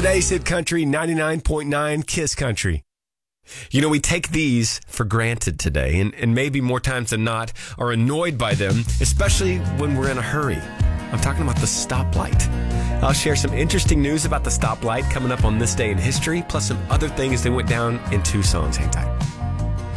Today's Hit Country 99.9 Kiss Country. You know, we take these for granted today, and maybe more times than not are annoyed by them, especially when we're in a hurry. I'm talking about the stoplight. I'll share some interesting news about the stoplight coming up on this day in history, plus some other things that went down in Tucson's Hang Tight.